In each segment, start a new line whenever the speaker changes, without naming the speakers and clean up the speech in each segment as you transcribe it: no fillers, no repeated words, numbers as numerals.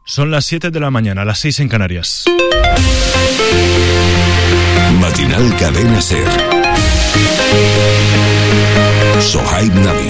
Son las 7 de la mañana, las 6 en Canarias.
Matinal Cadena SER. Sohaib Nabi.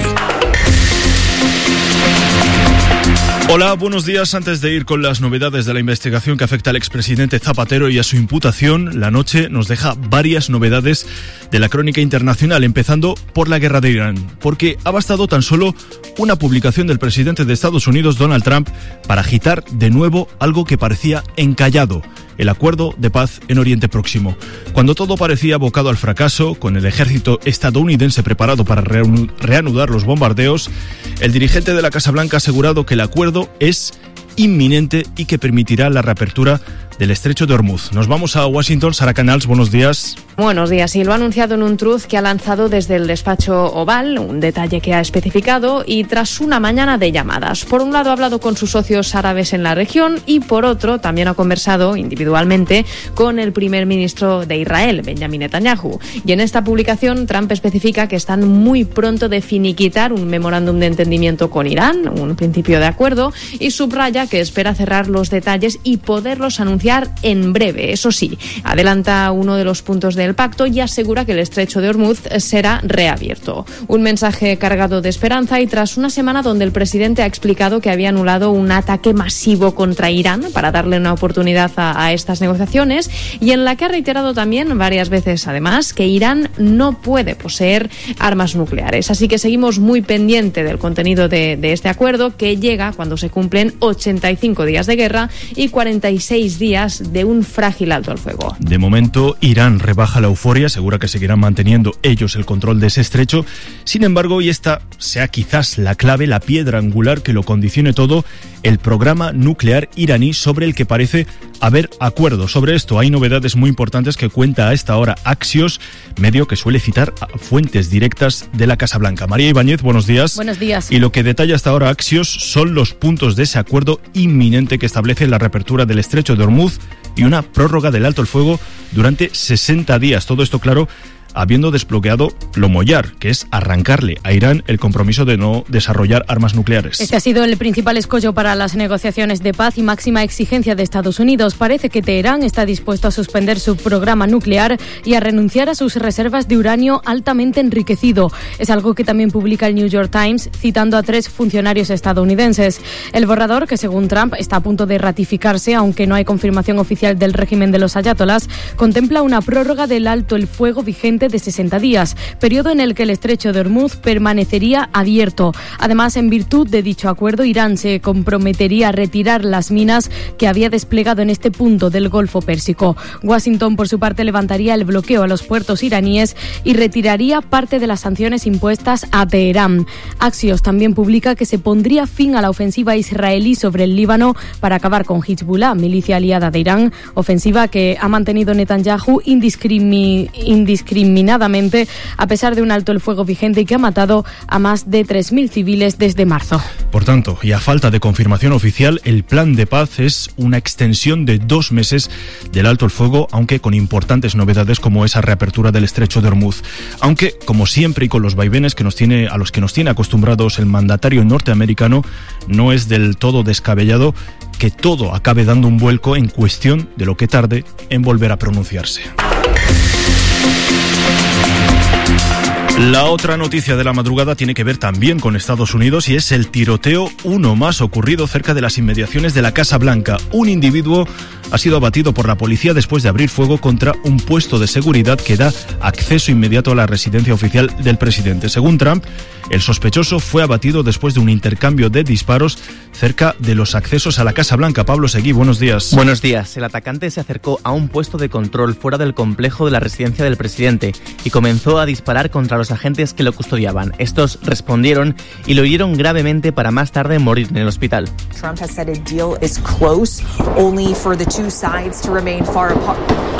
Hola, buenos días. Antes de ir con las novedades de la investigación que afecta al expresidente Zapatero y a su imputación, la noche nos deja varias novedades de la crónica internacional, empezando por la guerra de Irán, porque ha bastado tan solo una publicación del presidente de Estados Unidos, Donald Trump, para agitar de nuevo algo que parecía encallado: el acuerdo de paz en Oriente Próximo. Cuando todo parecía abocado al fracaso, con el ejército estadounidense preparado para reanudar los bombardeos, el dirigente de la Casa Blanca ha asegurado que el acuerdo es inminente y que permitirá la reapertura del estrecho de Hormuz. Nos vamos a Washington. Sara Canals, buenos días.
Buenos días. Y lo ha anunciado en un truth que ha lanzado desde el despacho Oval, un detalle que ha especificado, y tras una mañana de llamadas. Por un lado ha hablado con sus socios árabes en la región y por otro también ha conversado individualmente con el primer ministro de Israel, Benjamin Netanyahu. Y en esta publicación Trump especifica que están muy pronto de finiquitar un memorándum de entendimiento con Irán, un principio de acuerdo, y subraya que espera cerrar los detalles y poderlos anunciar en breve. Eso sí, adelanta uno de los puntos del pacto y asegura que el estrecho de Hormuz será reabierto. Un mensaje cargado de esperanza y tras una semana donde el presidente ha explicado que había anulado un ataque masivo contra Irán para darle una oportunidad a estas negociaciones, y en la que ha reiterado también varias veces además que Irán no puede poseer armas nucleares. Así que seguimos muy pendiente del contenido de este acuerdo, que llega cuando se cumplen 85 días de guerra y 46 días de un frágil alto al fuego.
De momento, Irán rebaja la euforia, asegura que seguirán manteniendo ellos el control de ese estrecho. Sin embargo, y esta sea quizás la clave, la piedra angular que lo condicione todo, el programa nuclear iraní, sobre el que parece haber acuerdo. Sobre esto hay novedades muy importantes que cuenta a esta hora Axios, medio que suele citar a fuentes directas de la Casa Blanca. María Ibáñez, buenos días.
Buenos días.
Y lo que detalla hasta ahora Axios son los puntos de ese acuerdo inminente que establece la reapertura del estrecho de Hormuz y una prórroga del alto el fuego durante 60 días. Todo esto, claro, habiendo desbloqueado lo mollar, que es arrancarle a Irán el compromiso de no desarrollar armas nucleares.
Este ha sido el principal escollo para las negociaciones de paz y máxima exigencia de Estados Unidos. Parece que Teherán está dispuesto a suspender su programa nuclear y a renunciar a sus reservas de uranio altamente enriquecido. Es algo que también publica el New York Times, citando a 3 funcionarios estadounidenses. El borrador, que según Trump está a punto de ratificarse, aunque no hay confirmación oficial del régimen de los ayatolás, contempla una prórroga del alto el fuego vigente de 60 días, periodo en el que el estrecho de Hormuz permanecería abierto. Además, en virtud de dicho acuerdo, Irán se comprometería a retirar las minas que había desplegado en este punto del Golfo Pérsico. Washington, por su parte, levantaría el bloqueo a los puertos iraníes y retiraría parte de las sanciones impuestas a Teherán. Axios también publica que se pondría fin a la ofensiva israelí sobre el Líbano para acabar con Hezbollah, milicia aliada de Irán, ofensiva que ha mantenido Netanyahu indiscriminadamente a pesar de un alto el fuego vigente y que ha matado a más de 3.000 civiles desde marzo.
Por tanto, y a falta de confirmación oficial, el plan de paz es una extensión de 2 meses del alto el fuego, aunque con importantes novedades como esa reapertura del estrecho de Hormuz. Aunque, como siempre y con los vaivenes a los que nos tiene acostumbrados el mandatario norteamericano, no es del todo descabellado que todo acabe dando un vuelco en cuestión de lo que tarde en volver a pronunciarse. La otra noticia de la madrugada tiene que ver también con Estados Unidos y es el tiroteo, uno más, ocurrido cerca de las inmediaciones de la Casa Blanca. Un individuo ha sido abatido por la policía después de abrir fuego contra un puesto de seguridad que da acceso inmediato a la residencia oficial del presidente. Según Trump, el sospechoso fue abatido después de un intercambio de disparos cerca de los accesos a la Casa Blanca. Pablo Seguí, buenos días.
Buenos días. El atacante se acercó a un puesto de control fuera del complejo de la residencia del presidente y comenzó a disparar contra los agentes que lo custodiaban. Estos respondieron y lo hirieron gravemente para más tarde morir en el hospital.
Trump has said a deal is close, only for the two sides to remain far apart.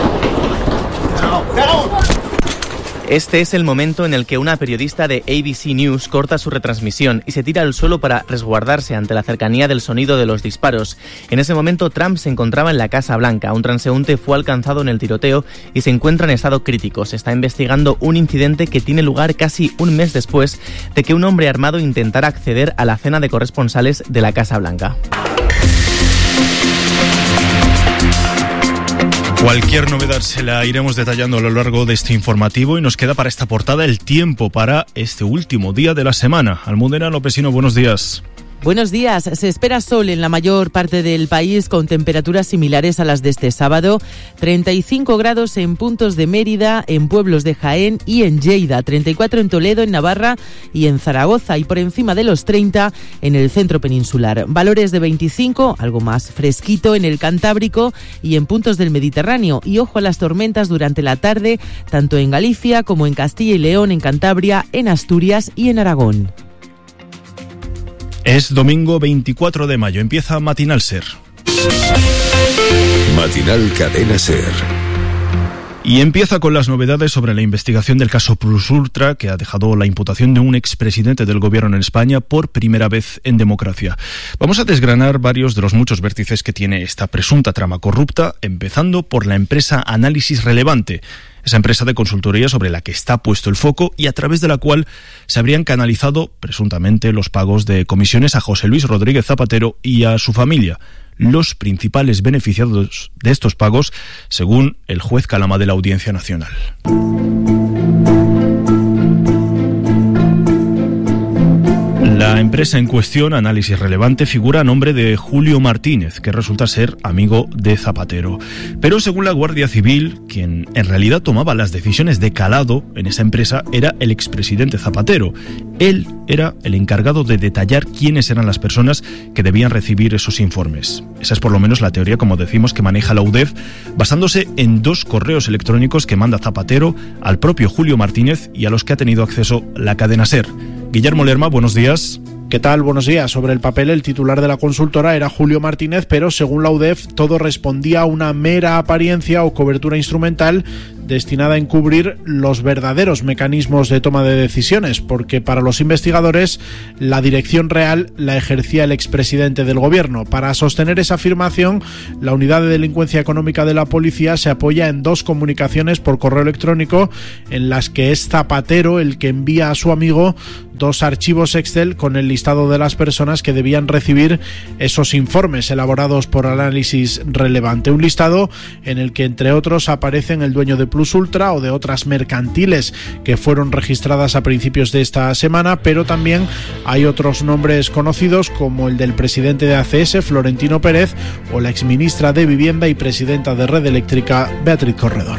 Este es el momento en el que una periodista de ABC News corta su retransmisión y se tira al suelo para resguardarse ante la cercanía del sonido de los disparos. En ese momento, Trump se encontraba en la Casa Blanca. Un transeúnte fue alcanzado en el tiroteo y se encuentra en estado crítico. Se está investigando un incidente que tiene lugar casi un mes después de que un hombre armado intentara acceder a la cena de corresponsales de la Casa Blanca.
Cualquier novedad se la iremos detallando a lo largo de este informativo y nos queda para esta portada el tiempo para este último día de la semana. Almudena Lopesino, buenos días.
Buenos días. Se espera sol en la mayor parte del país con temperaturas similares a las de este sábado. 35 grados en puntos de Mérida, en pueblos de Jaén y en Lleida. 34 en Toledo, en Navarra y en Zaragoza. Y por encima de los 30 en el centro peninsular. Valores de 25, algo más fresquito en el Cantábrico y en puntos del Mediterráneo. Y ojo a las tormentas durante la tarde, tanto en Galicia como en Castilla y León, en Cantabria, en Asturias y en Aragón.
Es domingo 24 de mayo. Empieza Matinal Ser.
Matinal Cadena Ser.
Y empieza con las novedades sobre la investigación del caso Plusultra, que ha dejado la imputación de un expresidente del gobierno en España por primera vez en democracia. Vamos a desgranar varios de los muchos vértices que tiene esta presunta trama corrupta, empezando por la empresa Análisis Relevante, esa empresa de consultoría sobre la que está puesto el foco y a través de la cual se habrían canalizado presuntamente los pagos de comisiones a José Luis Rodríguez Zapatero y a su familia. Los principales beneficiados de estos pagos, según el juez Calama de la Audiencia Nacional. La empresa en cuestión, Análisis Relevante, figura a nombre de Julio Martínez, que resulta ser amigo de Zapatero. Pero según la Guardia Civil, quien en realidad tomaba las decisiones de calado en esa empresa era el expresidente Zapatero. Él era el encargado de detallar quiénes eran las personas que debían recibir esos informes. Esa es por lo menos la teoría, como decimos, que maneja la UDEF, basándose en 2 correos electrónicos que manda Zapatero al propio Julio Martínez y a los que ha tenido acceso la cadena SER. Guillermo Lerma, buenos días.
¿Qué tal? Buenos días. Sobre el papel, el titular de la consultora era Julio Martínez, pero según la UDEF todo respondía a una mera apariencia o cobertura instrumental destinada a encubrir los verdaderos mecanismos de toma de decisiones, porque para los investigadores la dirección real la ejercía el expresidente del gobierno. Para sostener esa afirmación, la unidad de delincuencia económica de la policía se apoya en 2 comunicaciones por correo electrónico en las que es Zapatero el que envía a su amigo 2 archivos Excel con el listado de las personas que debían recibir esos informes elaborados por Análisis Relevante. Un listado en el que, entre otros, aparecen el dueño de Plusultra o de otras mercantiles que fueron registradas a principios de esta semana, pero también hay otros nombres conocidos como el del presidente de ACS, Florentino Pérez, o la exministra de Vivienda y presidenta de Red Eléctrica, Beatriz Corredor.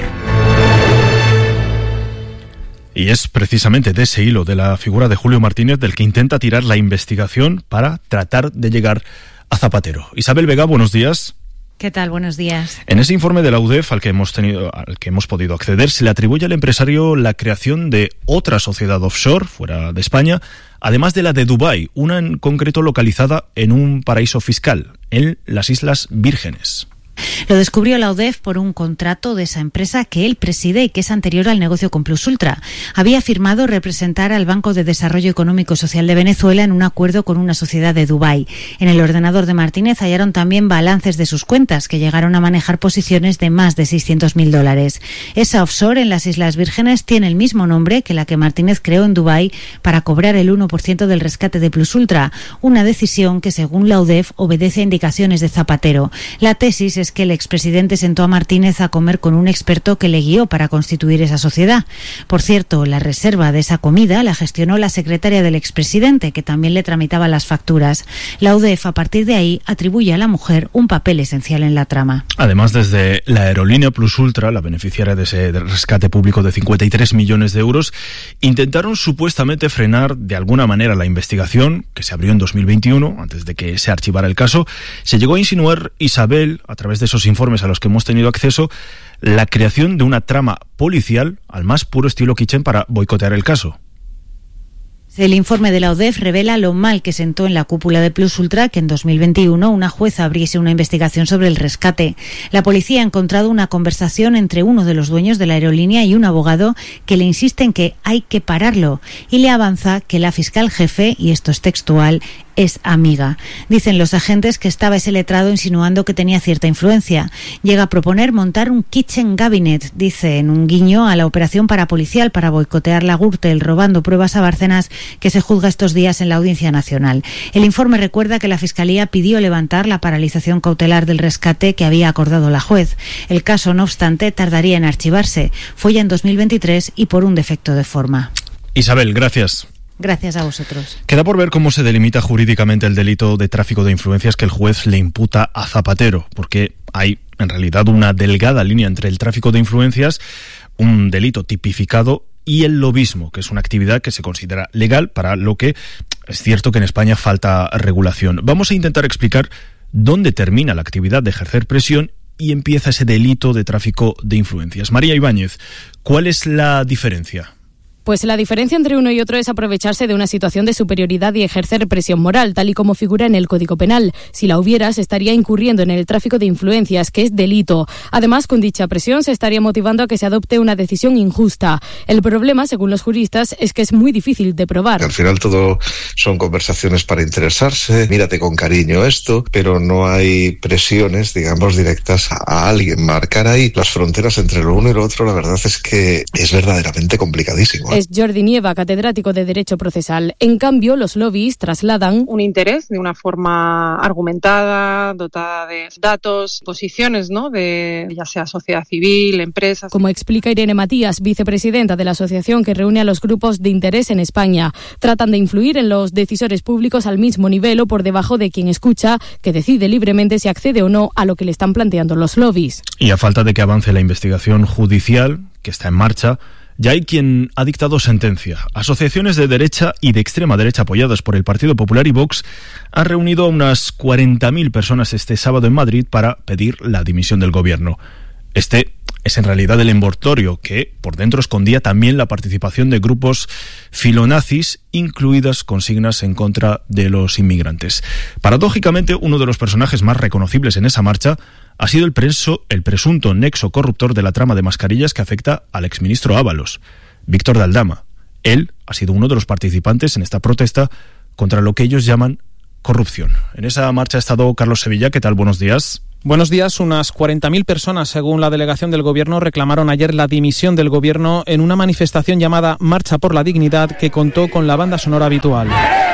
Y es precisamente de ese hilo de la figura de Julio Martínez del que intenta tirar la investigación para tratar de llegar a Zapatero. Isabel Vega, buenos días.
¿Qué tal? Buenos días.
En ese informe de la UDEF al que hemos podido acceder, se le atribuye al empresario la creación de otra sociedad offshore fuera de España, además de la de Dubái, una en concreto localizada en un paraíso fiscal, en las Islas Vírgenes.
Lo descubrió la UDEF por un contrato de esa empresa que él preside y que es anterior al negocio con Plusultra. Había firmado representar al Banco de Desarrollo Económico y Social de Venezuela en un acuerdo con una sociedad de Dubái. En el ordenador de Martínez hallaron también balances de sus cuentas, que llegaron a manejar posiciones de más de $600.000. Esa offshore en las Islas Vírgenes tiene el mismo nombre que la que Martínez creó en Dubái para cobrar el 1% del rescate de Plusultra, una decisión que, según la UDEF, obedece a indicaciones de Zapatero. La tesis es que el expresidente sentó a Martínez a comer con un experto que le guió para constituir esa sociedad. Por cierto, la reserva de esa comida la gestionó la secretaria del expresidente, que también le tramitaba las facturas. La UDEF, a partir de ahí, atribuye a la mujer un papel esencial en la trama.
Además, desde la aerolínea Plusultra, la beneficiaria de ese rescate público de 53 millones de euros, intentaron supuestamente frenar de alguna manera la investigación, que se abrió en 2021, antes de que se archivara el caso. Se llegó a insinuar, Isabel, a través de esos informes a los que hemos tenido acceso, la creación de una trama policial al más puro estilo Kitchen para boicotear el caso.
El informe de la UDEF revela lo mal que sentó en la cúpula de Plusultra que en 2021 una jueza abriese una investigación sobre el rescate. La policía ha encontrado una conversación entre uno de los dueños de la aerolínea y un abogado que le insiste en que hay que pararlo y le avanza que la fiscal jefe, y esto es textual, es amiga. Dicen los agentes que estaba ese letrado insinuando que tenía cierta influencia. Llega a proponer montar un kitchen cabinet, dice, en un guiño a la operación parapolicial para boicotear la Gürtel, robando pruebas a Bárcenas que se juzga estos días en la Audiencia Nacional. El informe recuerda que la Fiscalía pidió levantar la paralización cautelar del rescate que había acordado la juez. El caso, no obstante, tardaría en archivarse. Fue ya en 2023 y por un defecto de forma.
Isabel, gracias.
Gracias a vosotros.
Queda por ver cómo se delimita jurídicamente el delito de tráfico de influencias que el juez le imputa a Zapatero, porque hay en realidad una delgada línea entre el tráfico de influencias, un delito tipificado, y el lobismo, que es una actividad que se considera legal, para lo que es cierto que en España falta regulación. Vamos a intentar explicar dónde termina la actividad de ejercer presión y empieza ese delito de tráfico de influencias. María Ibáñez, ¿cuál es la diferencia?
Pues la diferencia entre uno y otro es aprovecharse de una situación de superioridad y ejercer presión moral, tal y como figura en el Código Penal. Si la hubiera, se estaría incurriendo en el tráfico de influencias, que es delito. Además, con dicha presión se estaría motivando a que se adopte una decisión injusta. El problema, según los juristas, es que es muy difícil de probar.
Al final todo son conversaciones para interesarse, mírate con cariño esto, pero no hay presiones, digamos, directas a alguien. Marcar ahí las fronteras entre lo uno y lo otro, la verdad es que es verdaderamente complicadísimo.
Es Jordi Nieva, catedrático de Derecho Procesal. En cambio, los lobbies trasladan
un interés de una forma argumentada, dotada de datos, posiciones, ¿no?, de ya sea sociedad civil, empresas.
Como explica Irene Matías, vicepresidenta de la asociación que reúne a los grupos de interés en España. Tratan de influir en los decisores públicos al mismo nivel o por debajo de quien escucha, que decide libremente si accede o no a lo que le están planteando los lobbies.
Y a falta de que avance la investigación judicial, que está en marcha, ya hay quien ha dictado sentencia. Asociaciones de derecha y de extrema derecha apoyadas por el Partido Popular y Vox han reunido a unas 40.000 personas este sábado en Madrid para pedir la dimisión del gobierno. Este es en realidad el envoltorio que por dentro escondía también la participación de grupos filonazis, incluidas consignas en contra de los inmigrantes. Paradójicamente, uno de los personajes más reconocibles en esa marcha ha sido el presunto nexo corruptor de la trama de mascarillas que afecta al exministro Ábalos, Víctor de Aldama. Él ha sido uno de los participantes en esta protesta contra lo que ellos llaman corrupción. En esa marcha ha estado Carlos Sevilla. ¿Qué tal? Buenos días.
Buenos días. Unas 40.000 personas, según la delegación del Gobierno, reclamaron ayer la dimisión del Gobierno en una manifestación llamada Marcha por la Dignidad, que contó con la banda sonora habitual.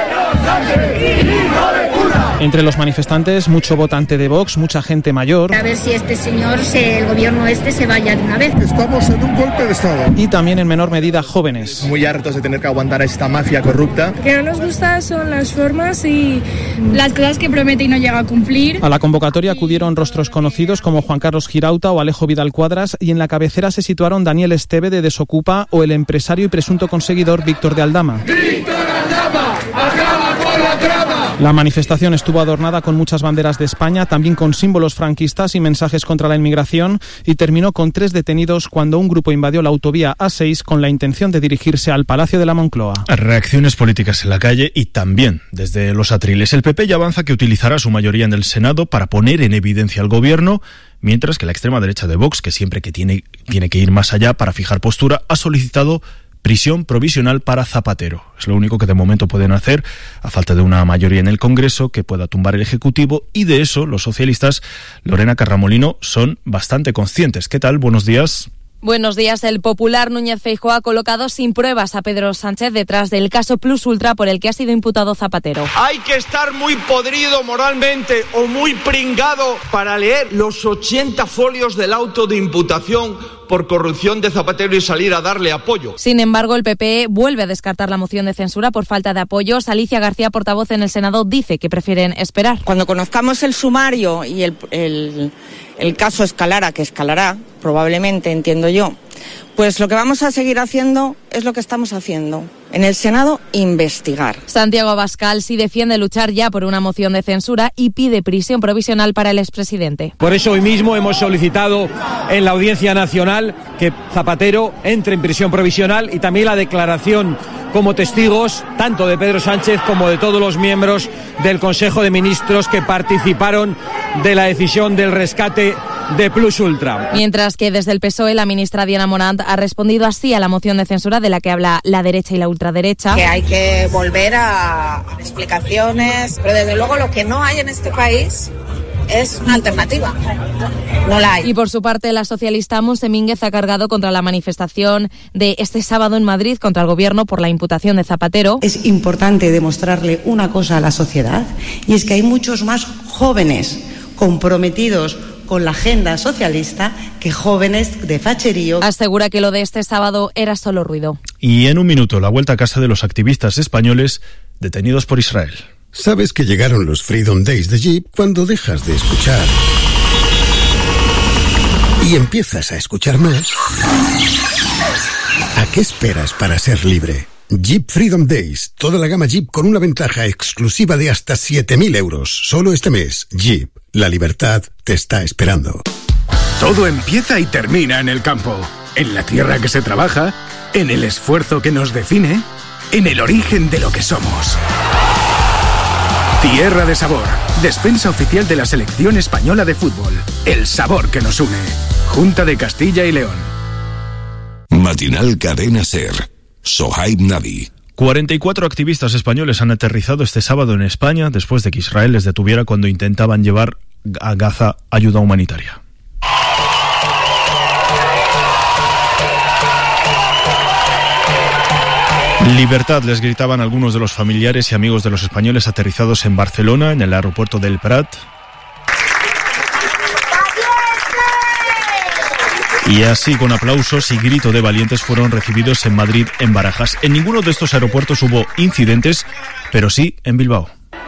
Entre los manifestantes, mucho votante de Vox, mucha gente mayor.
A ver si este señor, el gobierno se vaya de una vez.
Estamos en un golpe de Estado.
Y también en menor medida jóvenes.
Muy hartos de tener que aguantar a esta mafia corrupta.
Que no nos gusta son las formas y las cosas que promete y no llega a cumplir.
A la convocatoria acudieron rostros conocidos como Juan Carlos Girauta o Alejo Vidal Cuadras, y en la cabecera se situaron Daniel Esteve de Desocupa o el empresario y presunto conseguidor Víctor de Aldama.
¡Víctor Aldama! ¡Acaba con la trama!
La manifestación estuvo adornada con muchas banderas de España, también con símbolos franquistas y mensajes contra la inmigración, y terminó con 3 detenidos cuando un grupo invadió la autovía A6 con la intención de dirigirse al Palacio de la Moncloa.
Reacciones políticas en la calle y también desde los atriles. El PP ya avanza que utilizará su mayoría en el Senado para poner en evidencia al gobierno, mientras que la extrema derecha de Vox, que siempre que tiene que ir más allá para fijar postura, ha solicitado prisión provisional para Zapatero. Es lo único que de momento pueden hacer, a falta de una mayoría en el Congreso que pueda tumbar el Ejecutivo, y de eso los socialistas, Lorena Carramolino, son bastante conscientes. ¿Qué tal? Buenos días.
Buenos días. El popular Núñez Feijóo ha colocado sin pruebas a Pedro Sánchez detrás del caso Plus Ultra por el que ha sido imputado Zapatero.
Hay que estar muy podrido moralmente o muy pringado para leer los 80 folios del auto de imputación por corrupción de Zapatero y salir a darle apoyo.
Sin embargo, el PP vuelve a descartar la moción de censura por falta de apoyos. Alicia García, portavoz en el Senado, dice que prefieren esperar.
Cuando conozcamos el sumario y el caso escalara, que escalará, probablemente, entiendo yo, pues lo que vamos a seguir haciendo es lo que estamos haciendo. En el Senado, investigar.
Santiago Abascal sí defiende luchar ya por una moción de censura y pide prisión provisional para el expresidente.
Por eso hoy mismo hemos solicitado en la Audiencia Nacional que Zapatero entre en prisión provisional, y también la declaración como testigos tanto de Pedro Sánchez como de todos los miembros del Consejo de Ministros que participaron de la decisión del rescate de Plus Ultra.
Mientras que desde el PSOE la ministra Diana Morant ha respondido así a la moción de censura de la que habla la derecha y la ultraderecha.
Que hay que volver a explicaciones, pero desde luego lo que no hay en este país
es una alternativa. No la hay.
Y por su parte, la socialista Monse Mínguez ha cargado contra la manifestación de este sábado en Madrid contra el gobierno por la imputación de Zapatero.
Es importante demostrarle una cosa a la sociedad, y es que hay muchos más jóvenes comprometidos con la agenda socialista que jóvenes de facherío.
Asegura que lo de este sábado era solo ruido.
Y en un minuto, la vuelta a casa de los activistas españoles detenidos por Israel.
Sabes que llegaron los Freedom Days de Jeep cuando dejas de escuchar y empiezas a escuchar más. ¿A qué esperas para ser libre? Jeep Freedom Days, toda la gama Jeep con una ventaja exclusiva de hasta 7.000 euros. Solo este mes, Jeep, la libertad te está esperando.
Todo empieza y termina en el campo, en la tierra que se trabaja, en el esfuerzo que nos define, en el origen de lo que somos. Tierra de Sabor, despensa oficial de la selección española de fútbol. El sabor que nos une. Junta de Castilla y León.
Matinal Cadena SER. Sohaib Nabi.
44 activistas españoles han aterrizado este sábado en España después de que Israel les detuviera cuando intentaban llevar a Gaza ayuda humanitaria. Libertad, les gritaban algunos de los familiares y amigos de los españoles aterrizados en Barcelona, en el aeropuerto del Prat. Y así, con aplausos y grito de valientes, fueron recibidos en Madrid, en Barajas. En ninguno de estos aeropuertos hubo incidentes, pero sí en Bilbao.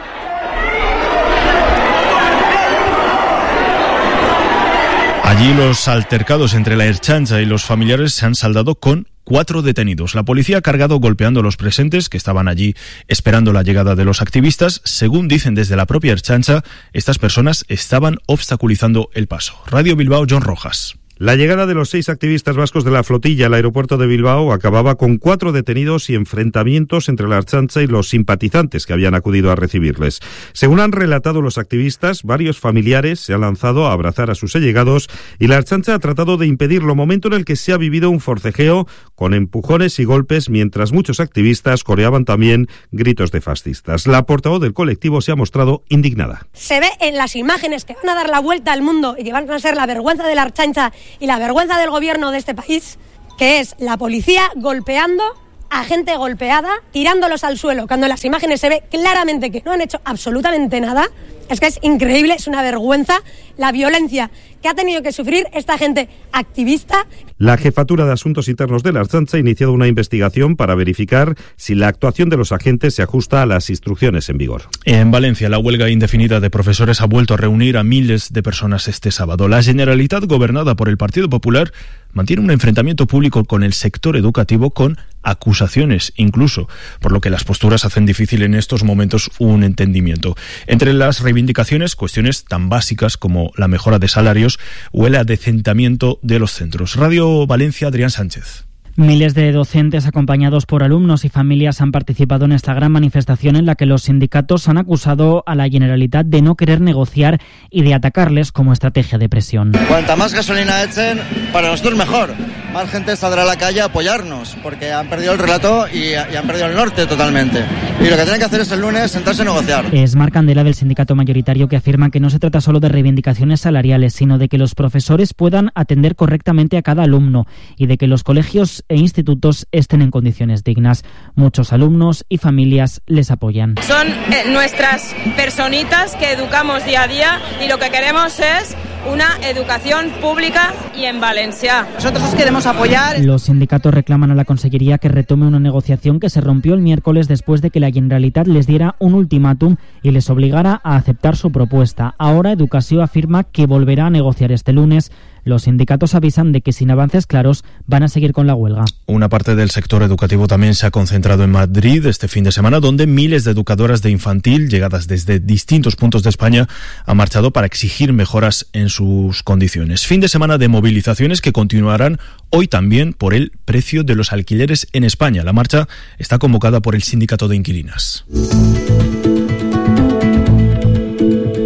Allí los altercados entre la Ertzaintza y los familiares se han saldado con 4 detenidos. La policía ha cargado golpeando a los presentes que estaban allí esperando la llegada de los activistas. Según dicen desde la propia Ertzaintza, estas personas estaban obstaculizando el paso. Radio Bilbao, John Rojas.
La llegada de los 6 activistas vascos de la flotilla al aeropuerto de Bilbao acababa con 4 detenidos y enfrentamientos entre la Ertzaintza y los simpatizantes que habían acudido a recibirles. Según han relatado los activistas, varios familiares se han lanzado a abrazar a sus allegados y la Ertzaintza ha tratado de impedirlo, momento en el que se ha vivido un forcejeo con empujones y golpes, mientras muchos activistas coreaban también gritos de fascistas. La portavoz del colectivo se ha mostrado indignada.
Se ve en las imágenes que van a dar la vuelta al mundo y que van a ser la vergüenza de la Ertzaintza y la vergüenza del gobierno de este país, que es la policía golpeando a gente golpeada, tirándolos al suelo, cuando en las imágenes se ve claramente que no han hecho absolutamente nada. Es que es increíble, es una vergüenza la violencia que ha tenido que sufrir esta gente activista.
La Jefatura de Asuntos Internos de la Ertzaintza ha iniciado una investigación para verificar si la actuación de los agentes se ajusta a las instrucciones en vigor.
En Valencia, la huelga indefinida de profesores ha vuelto a reunir a miles de personas este sábado. La Generalitat, gobernada por el Partido Popular, mantiene un enfrentamiento público con el sector educativo, con acusaciones incluso, por lo que las posturas hacen difícil en estos momentos un entendimiento. Entre las reivindicaciones, cuestiones tan básicas como la mejora de salarios o el adecentamiento de los centros. Radio Valencia, Adrián Sánchez.
Miles de docentes acompañados por alumnos y familias han participado en esta gran manifestación en la que los sindicatos han acusado a la Generalitat de no querer negociar y de atacarles como estrategia de presión.
Cuanta más gasolina echen, para nosotros mejor. Más gente saldrá a la calle a apoyarnos, porque han perdido el relato y han perdido el norte totalmente. Y lo que tienen que hacer es el lunes sentarse a negociar.
Es Marc Candela, del sindicato mayoritario, que afirma que no se trata solo de reivindicaciones salariales, sino de que los profesores puedan atender correctamente a cada alumno y de que los colegios e institutos estén en condiciones dignas. Muchos alumnos y familias les apoyan.
Son nuestras personitas que educamos día a día y lo que queremos es una educación pública y en Valencia.
Nosotros os queremos apoyar.
Los sindicatos reclaman a la Consellería que retome una negociación que se rompió el miércoles después de que la Generalitat les diera un ultimátum y les obligara a aceptar su propuesta. Ahora Educació afirma que volverá a negociar este lunes. Los sindicatos avisan de que sin avances claros van a seguir con la huelga.
Una parte del sector educativo también se ha concentrado en Madrid este fin de semana, donde miles de educadoras de infantil, llegadas desde distintos puntos de España, han marchado para exigir mejoras en sus condiciones. Fin de semana de movilizaciones que continuarán hoy también por el precio de los alquileres en España. La marcha está convocada por el Sindicato de Inquilinas.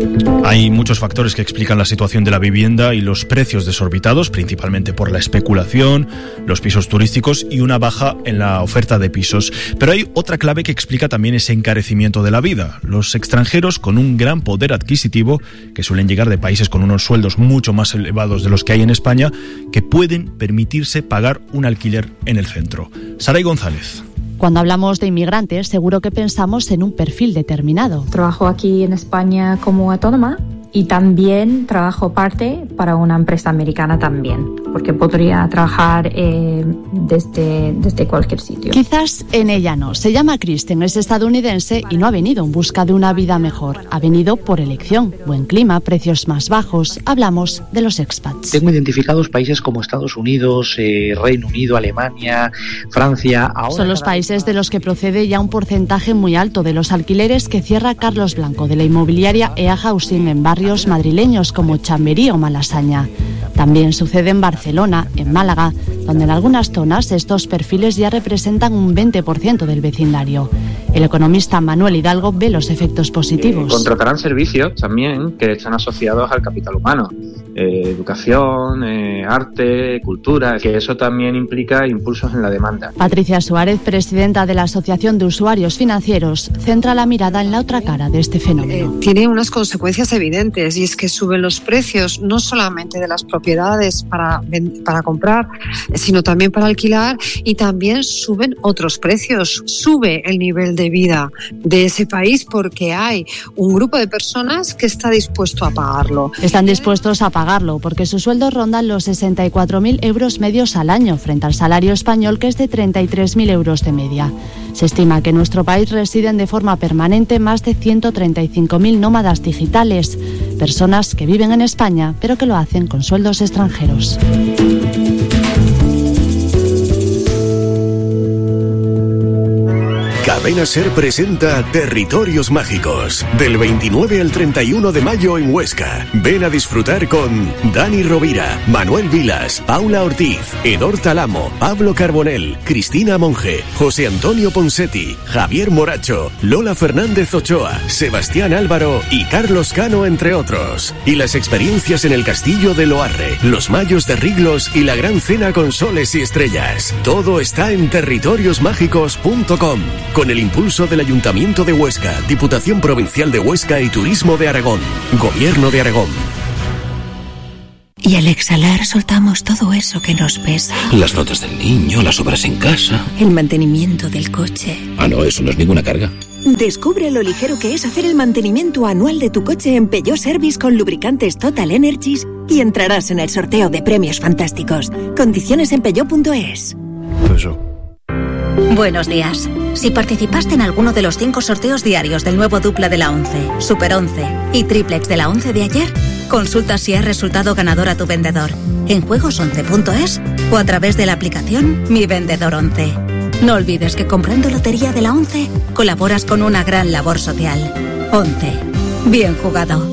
Hay muchos factores que explican la situación de la vivienda y los precios desorbitados, principalmente por la especulación, los pisos turísticos y una baja en la oferta de pisos. Pero hay otra clave que explica también ese encarecimiento de la vida. Los extranjeros con un gran poder adquisitivo, que suelen llegar de países con unos sueldos mucho más elevados de los que hay en España, que pueden permitirse pagar un alquiler en el centro. Saray González.
Cuando hablamos de inmigrantes, seguro que pensamos en un perfil determinado.
Trabajo aquí en España como autónoma y también trabajo parte para una empresa americana también, porque podría trabajar desde cualquier sitio.
Quizás en ella no. Se llama Kristen, es estadounidense y no ha venido en busca de una vida mejor. Ha venido por elección. Buen clima, precios más bajos. Hablamos de los expats.
Tengo identificados países como Estados Unidos, Reino Unido, Alemania, Francia. Ahora
son los países de los que procede ya un porcentaje muy alto de los alquileres que cierra Carlos Blanco de la inmobiliaria EA Housing en barrios madrileños como Chamberí o Malasaña. También sucede en Barcelona, en Málaga, donde en algunas zonas estos perfiles ya representan un 20% del vecindario. El economista Manuel Hidalgo ve los efectos positivos.
Contratarán servicios también que están asociados al capital humano. Educación, arte, cultura, que eso también implica impulsos en la demanda.
Patricia Suárez, presidenta de la Asociación de Usuarios Financieros, centra la mirada en la otra cara de este fenómeno.
Tiene unas consecuencias evidentes y es que suben los precios no solamente de las propiedades para comprar, sino también para alquilar, y también suben otros precios. Sube el nivel de vida de ese país porque hay un grupo de personas que está dispuesto a pagarlo.
Están dispuestos a pagarlo porque sus sueldos rondan los 64.000 euros medios al año frente al salario español, que es de 33.000 euros de media. Se estima que en nuestro país residen de forma permanente más de 135.000 nómadas digitales, personas que viven en España pero que lo hacen con sueldos extranjeros.
Cadena SER presenta Territorios Mágicos, del 29 al 31 de mayo en Huesca. Ven a disfrutar con Dani Rovira, Manuel Vilas, Paula Ortiz, Edor Talamo, Pablo Carbonell, Cristina Monge, José Antonio Ponsetti, Javier Moracho, Lola Fernández Ochoa, Sebastián Álvaro y Carlos Cano, entre otros. Y las experiencias en el Castillo de Loarre, los Mayos de Riglos y la Gran Cena con Soles y Estrellas. Todo está en territoriosmágicos.com. Con el impulso del Ayuntamiento de Huesca, Diputación Provincial de Huesca y Turismo de Aragón. Gobierno de Aragón.
Y al exhalar soltamos todo eso que nos pesa.
Las notas del niño, las obras en casa.
El mantenimiento del coche.
Ah, no, eso no es ninguna carga.
Descubre lo ligero que es hacer el mantenimiento anual de tu coche en Peugeot Service con lubricantes Total Energies y entrarás en el sorteo de premios fantásticos. Condiciones en peugeot.es.
Buenos días. Si participaste en alguno de los 5 sorteos diarios del nuevo dupla de la 11, Super 11 y triplex de la 11 de ayer, consulta si has resultado ganador a tu vendedor en juegos11.es o a través de la aplicación Mi Vendedor 11. No olvides que comprando lotería de la 11 colaboras con una gran labor social. 11. Bien jugado.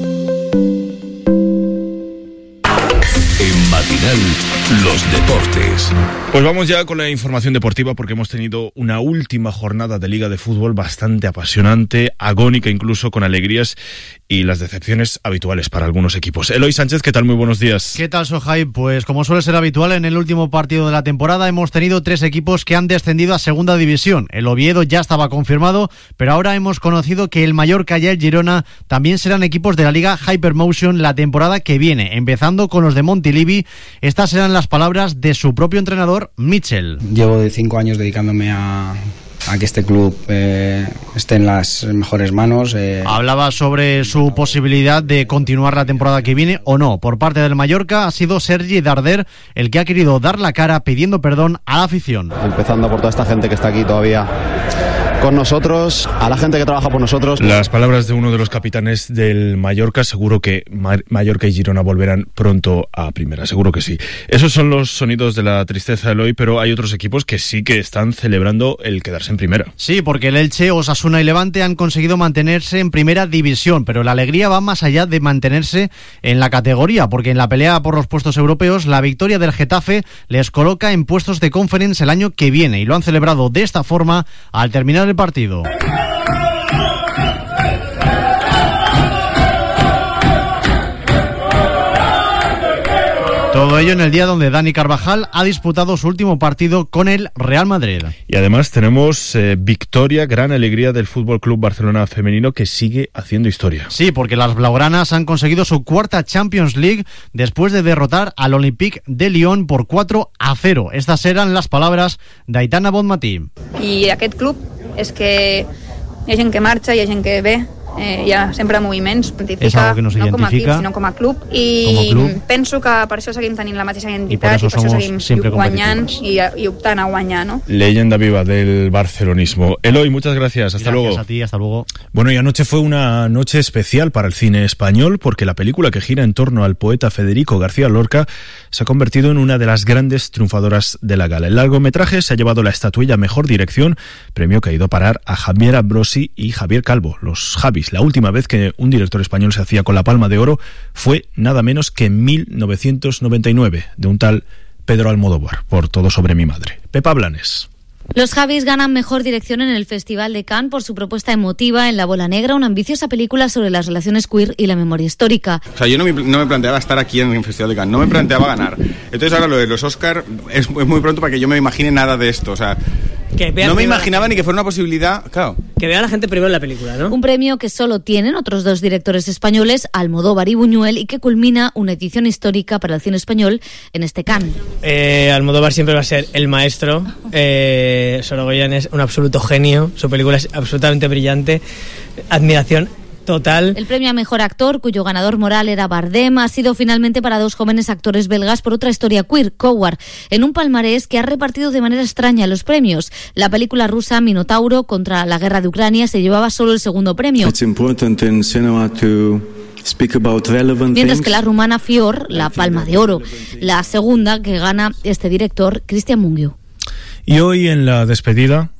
En Matinal, los deportes.
Pues vamos ya con la información deportiva, porque hemos tenido una última jornada de Liga de Fútbol bastante apasionante, agónica incluso, con alegrías y las decepciones habituales para algunos equipos. Eloy Sánchez, ¿qué tal? Muy buenos días.
¿Qué tal, Sohai? Pues como suele ser habitual, en el último partido de la temporada hemos tenido 3 equipos que han descendido a segunda división. El Oviedo ya estaba confirmado, pero ahora hemos conocido que el Mallorca y el Girona también serán equipos de la Liga Hypermotion la temporada que viene, empezando con los de Montilivi. Estas serán las palabras de su propio entrenador, Mitchell.
Llevo de 5 años dedicándome a que este club esté en las mejores manos.
Hablaba sobre su posibilidad de continuar la temporada que viene o no. Por parte del Mallorca ha sido Sergi Darder el que ha querido dar la cara pidiendo perdón a la afición.
Empezando por toda esta gente que está aquí todavía con nosotros, a la gente que trabaja por nosotros.
Las palabras de uno de los capitanes del Mallorca. Seguro que Mallorca y Girona volverán pronto a primera, seguro que sí. Esos son los sonidos de la tristeza de hoy, pero hay otros equipos que sí que están celebrando el quedarse en primera.
Sí, porque el Elche, Osasuna y Levante han conseguido mantenerse en primera división, pero la alegría va más allá de mantenerse en la categoría, porque en la pelea por los puestos europeos, la victoria del Getafe les coloca en puestos de Conference el año que viene, y lo han celebrado de esta forma al terminar el partido.
1-0
Todo ello en el día donde Dani Carvajal ha disputado su último partido con el Real Madrid.
Y además tenemos victoria, gran alegría del Fútbol Club Barcelona femenino, que sigue haciendo historia.
Sí, porque las blaugranas han conseguido su cuarta Champions League después de derrotar al Olympique de Lyon por 4-0. Estas eran las palabras d'Aitana Bonmatí.
I aquest club és que hi ha gent que marxa, hi ha gent que ve, hi ha sempre moviments,
es algo que nos
no com a equip,
identifica
sinó com a club, i penso que per això seguim tenint la mateixa identitat i per això seguim guanyant i optant a guanyar, ¿no?
Leyenda viva del barcelonismo. Eloy, muchas gracias, hasta luego.
Gracias a ti, hasta luego.
Bueno, y anoche fue una noche especial para el cine español, porque la película, que gira en torno al poeta Federico García Lorca, se ha convertido en una de las grandes triunfadoras de la gala. El largometraje se ha llevado la estatuilla a Mejor Dirección, premio que ha ido a parar a Javier Ambrosi y Javier Calvo, los Javis. La última vez que un director español se hacía con la Palma de Oro fue nada menos que en 1999, de un tal Pedro Almodóvar, por Todo sobre mi madre. Pepa Blanes.
Los Javis ganan Mejor Dirección en el Festival de Cannes por su propuesta emotiva en La Bola Negra, una ambiciosa película sobre las relaciones queer y la memoria histórica.
O sea, yo no me planteaba estar aquí en el Festival de Cannes, no me planteaba ganar. Entonces ahora lo de los Oscar es muy pronto para que yo me imagine nada de esto, o sea, no me imaginaba ni que fuera una posibilidad, claro.
Que vea a la gente primero la película, ¿no?
Un premio que solo tienen otros dos directores españoles, Almodóvar y Buñuel, y que culmina una edición histórica para el cine español en este Cannes.
Almodóvar siempre va a ser el maestro, Sorogoyen es un absoluto genio, su película es absolutamente brillante, admiración total.
El premio a Mejor Actor, cuyo ganador moral era Bardem, ha sido finalmente para dos jóvenes actores belgas por otra historia queer, Coward, en un palmarés que ha repartido de manera extraña los premios. La película rusa Minotauro contra la guerra de Ucrania se llevaba solo el segundo premio. Mientras que la rumana Fior, la Palma de Oro, la segunda que gana este director, Cristian Mungiu.
Y hoy en la despedida